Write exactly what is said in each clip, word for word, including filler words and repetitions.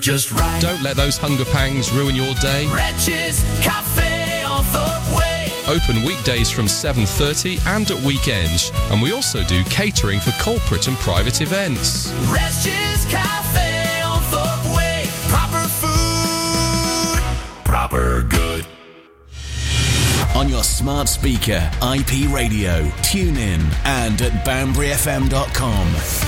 Just right. Don't let those hunger pangs ruin your day. Wretches Cafe on Thorpe Way. Open weekdays from seven thirty and at weekends. And we also do catering for corporate and private events. Wretches Cafe on Thorpe Way. Proper food, proper good. On your smart speaker, I P radio, tune in, and at banbury f m dot com.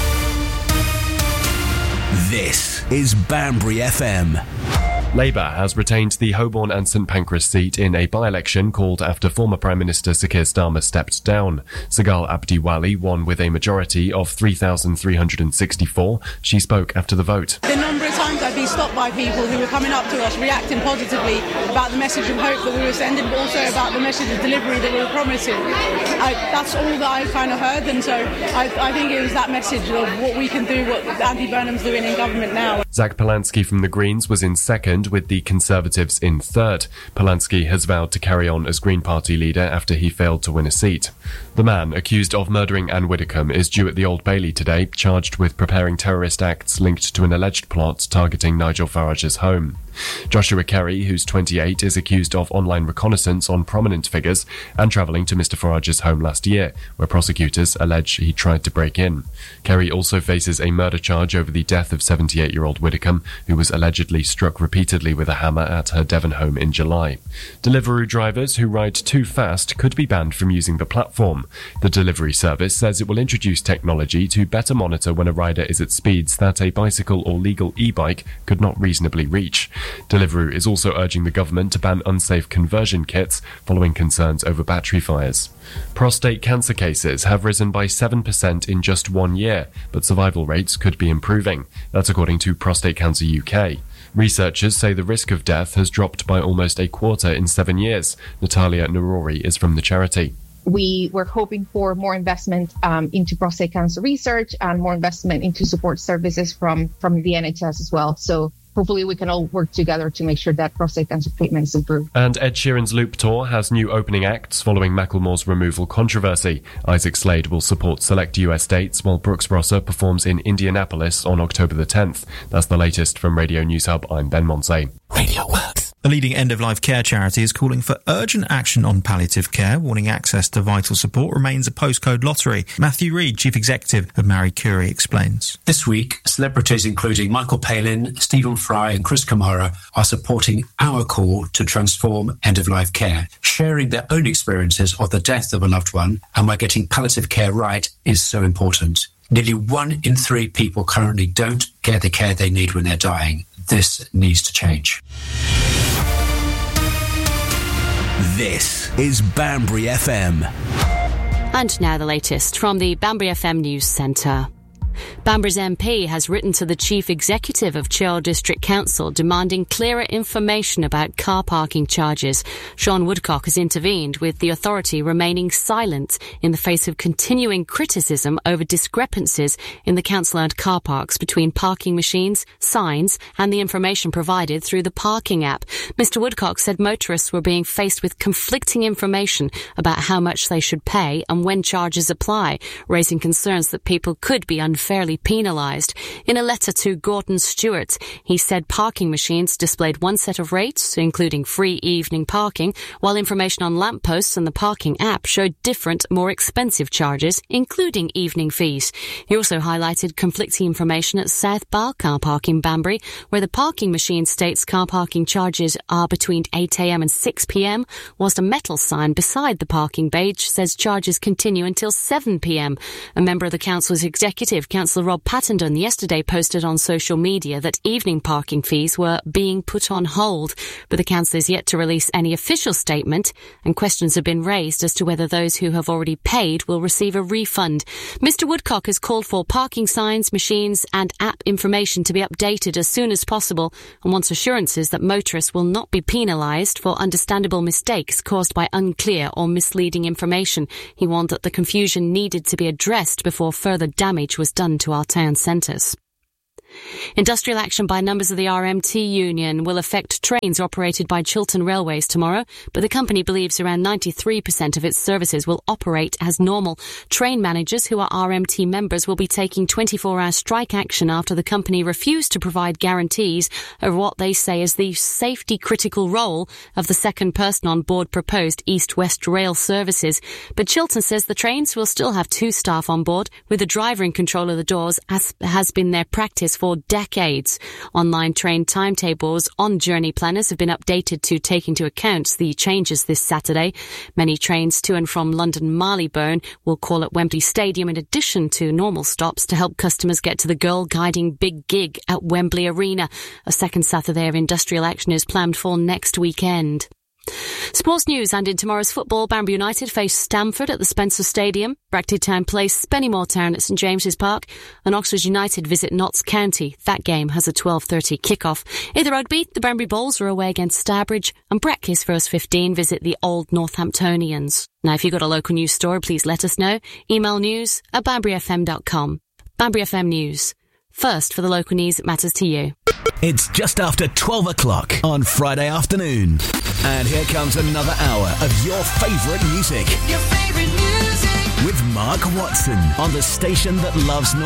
This is Banbury F M. Labour has retained the Holborn and St Pancras seat in a by-election called after former Prime Minister Sir Keir Starmer stepped down. Sagal Abdiwali won with a majority of three thousand three hundred sixty-four. She spoke after the vote. The number of times I've been stopped by people who were coming up to us, reacting positively about the message of hope that we were sending, but also about the message of delivery that we were promising. I, that's all that I've kind of heard, and so I, I think it was that message of what we can do, what Andy Burnham's doing in government now. Zach Polanski from the Greens was in second, with the Conservatives in third. Polanski has vowed to carry on as Green Party leader after he failed to win a seat. The man accused of murdering Anne Widdecombe is due at the Old Bailey today, charged with preparing terrorist acts linked to an alleged plot targeting Nigel Farage's home. Joshua Kerry, who's twenty-eight, is accused of online reconnaissance on prominent figures and travelling to Mr Farage's home last year, where prosecutors allege he tried to break in. Kerry also faces a murder charge over the death of seventy-eight-year-old Widdecombe, who was allegedly struck repeatedly with a hammer at her Devon home in July. Deliveroo drivers who ride too fast could be banned from using the platform. The delivery service says it will introduce technology to better monitor when a rider is at speeds that a bicycle or legal e-bike could not reasonably reach. Deliveroo is also urging the government to ban unsafe conversion kits following concerns over battery fires. Prostate cancer cases have risen by seven percent in just one year, but survival rates could be improving. That's according to Prostate Cancer U K. Researchers say the risk of death has dropped by almost a quarter in seven years. Natalia Narori is from the charity. We were hoping for more investment um, into prostate cancer research and more investment into support services from, from the N H S as well. So hopefully we can all work together to make sure that prostate cancer treatments improve. And Ed Sheeran's Loop Tour has new opening acts following Macklemore's removal controversy. Isaac Slade will support select U S dates, while Brooks Brosser performs in Indianapolis on October the tenth. That's the latest from Radio News Hub. I'm Ben Monsey. Radio Works. A leading end-of-life care charity is calling for urgent action on palliative care, warning access to vital support remains a postcode lottery. Matthew Reid, Chief Executive of Marie Curie, explains. This week, celebrities including Michael Palin, Stephen Fry and Chris Kamara are supporting our call to transform end-of-life care, sharing their own experiences of the death of a loved one and why getting palliative care right is so important. Nearly one in three people currently don't get the care they need when they're dying. This needs to change. This is Banbury F M. And now the latest from the Banbury F M News Centre. Banbury's M P has written to the Chief Executive of Churchill District Council demanding clearer information about car parking charges. Sean Woodcock has intervened, with the authority remaining silent in the face of continuing criticism over discrepancies in the council-owned car parks between parking machines, signs and the information provided through the parking app. Mister Woodcock said motorists were being faced with conflicting information about how much they should pay and when charges apply, raising concerns that people could be unfairly penalised. In a letter to Gordon Stewart, he said parking machines displayed one set of rates, including free evening parking, while information on lampposts and the parking app showed different, more expensive charges, including evening fees. He also highlighted conflicting information at South Bar car park in Banbury, where the parking machine states car parking charges are between eight a m and six p m, whilst a metal sign beside the parking badge says charges continue until seven p m. A member of the council's executive, Councillor Rob Pattendon, yesterday posted on social media that evening parking fees were being put on hold, but the council is yet to release any official statement, and questions have been raised as to whether those who have already paid will receive a refund. Mister Woodcock has called for parking signs, machines and app information to be updated as soon as possible, and wants assurances that motorists will not be penalised for understandable mistakes caused by unclear or misleading information. He warned that the confusion needed to be addressed before further damage was done to our town centres. Industrial action by members of the R M T union will affect trains operated by Chiltern Railways tomorrow, but the company believes around ninety-three percent of its services will operate as normal. Train managers who are R M T members will be taking twenty-four hour strike action after the company refused to provide guarantees of what they say is the safety critical role of the second person on board proposed East-West Rail services. But Chiltern says the trains will still have two staff on board, with the driver in control of the doors, as has been their practice for decades. Online train timetables on journey planners have been updated to take into account the changes this Saturday. Many trains to and from London Marylebone will call at Wembley Stadium in addition to normal stops to help customers get to the Girl Guiding Big Gig at Wembley Arena. A second Saturday of industrial action is planned for next weekend. Sports news, and in tomorrow's football, Banbury United face Stamford at the Spencer Stadium, Brackley Town play Spennymoor Town at St James's Park, and Oxford United visit Notts County. That game has a twelve thirty kick-off. In the rugby, the Banbury Bulls are away against Starbridge, and Brackley's first fifteen visit the Old Northamptonians. Now, if you've got a local news story, please let us know. Email news at banbury f m dot com. Banbury F M News. First for the local news that matters to you. It's just after twelve o'clock on Friday afternoon. And here comes another hour of your favourite music. Your favorite music. With Mark Watson on the station that loves